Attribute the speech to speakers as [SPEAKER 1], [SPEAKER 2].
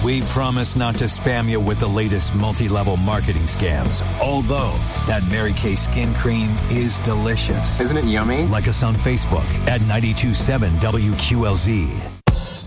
[SPEAKER 1] We promise not to spam you with the latest multi-level marketing scams. Although, that Mary Kay skin cream is delicious.
[SPEAKER 2] Isn't it yummy?
[SPEAKER 1] Like us on Facebook at 92.7 WQLZ.